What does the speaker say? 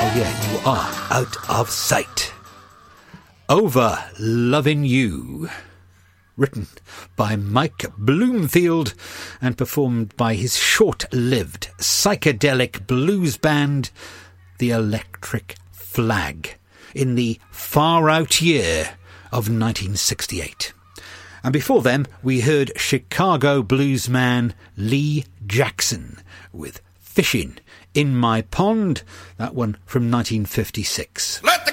Oh yeah, you are out of sight. Over Lovin' You. Written by Mike Bloomfield and performed by his short-lived psychedelic blues band, The Electric Flag, in the far-out year of 1968. And before them, we heard Chicago bluesman Lee Jackson with Fishin' in My Pond, that one from 1956. Let